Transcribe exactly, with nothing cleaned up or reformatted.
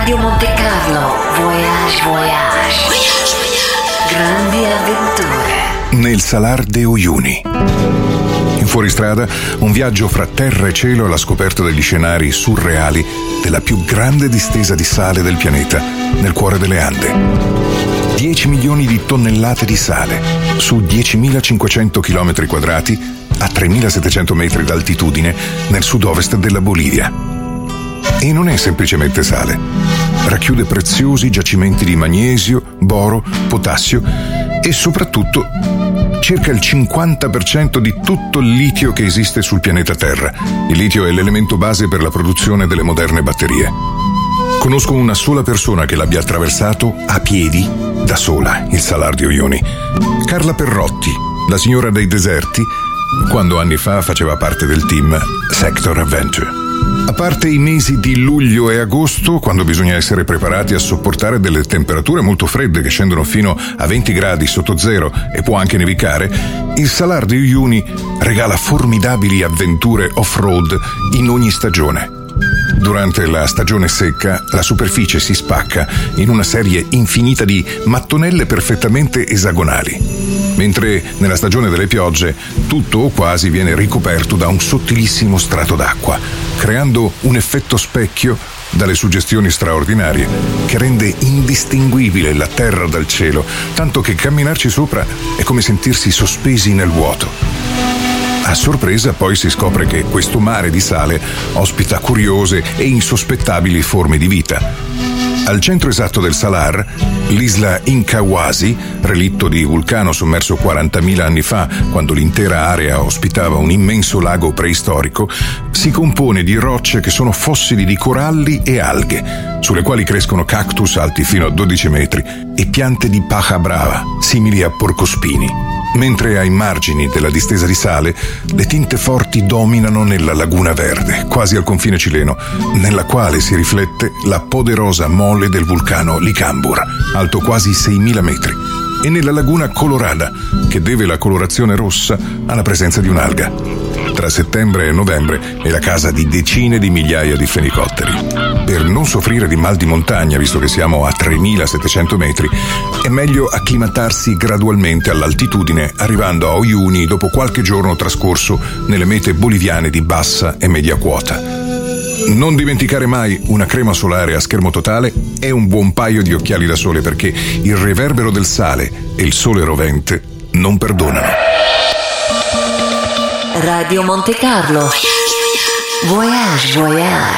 Radio Monte Carlo, Voyage Voyage. Voyage Voyage. Grandi avventure. Nel Salar de Uyuni. In fuoristrada, un viaggio fra terra e cielo alla scoperta degli scenari surreali della più grande distesa di sale del pianeta, nel cuore delle Ande. dieci milioni di tonnellate di sale, su diecimilacinquecento chilometri quadrati, a tremilasettecento metri d'altitudine, nel sud-ovest della Bolivia. E non è semplicemente sale. Racchiude preziosi giacimenti di magnesio, boro, potassio e soprattutto circa il cinquanta per cento di tutto il litio che esiste sul pianeta Terra. Il litio è l'elemento base per la produzione delle moderne batterie. Conosco una sola persona che l'abbia attraversato a piedi, da sola, il Salar di Uyuni. Carla Perrotti, la signora dei deserti, quando anni fa faceva parte del team Sector Adventure. A parte i mesi di luglio e agosto, quando bisogna essere preparati a sopportare delle temperature molto fredde che scendono fino a venti gradi sotto zero e può anche nevicare, il Salar di Uyuni regala formidabili avventure off-road in ogni stagione. Durante la stagione secca, la superficie si spacca in una serie infinita di mattonelle perfettamente esagonali, mentre nella stagione delle piogge tutto o quasi viene ricoperto da un sottilissimo strato d'acqua, creando un effetto specchio dalle suggestioni straordinarie che rende indistinguibile la terra dal cielo, tanto che camminarci sopra è come sentirsi sospesi nel vuoto. A sorpresa poi si scopre che questo mare di sale ospita curiose e insospettabili forme di vita. Al centro esatto del Salar, l'isola Incahuasi, relitto di vulcano sommerso quarantamila anni fa, quando l'intera area ospitava un immenso lago preistorico, si compone di rocce che sono fossili di coralli e alghe, sulle quali crescono cactus alti fino a dodici metri e piante di paja brava, simili a porcospini. Mentre ai margini della distesa di sale le tinte forti dominano nella laguna verde, quasi al confine cileno, nella quale si riflette la poderosa mole del vulcano Licambur, alto quasi seimila metri, e nella laguna colorada, che deve la colorazione rossa alla presenza di un'alga. Tra settembre e novembre è la casa di decine di migliaia di fenicotteri. Per non soffrire di mal di montagna, visto che siamo a tremilasettecento metri, è meglio acclimatarsi gradualmente all'altitudine, arrivando a Uyuni dopo qualche giorno trascorso nelle mete boliviane di bassa e media quota. Non dimenticare mai una crema solare a schermo totale e un buon paio di occhiali da sole, perché il riverbero del sale e il sole rovente non perdonano. Radio Monte Carlo, Voyage Voyage.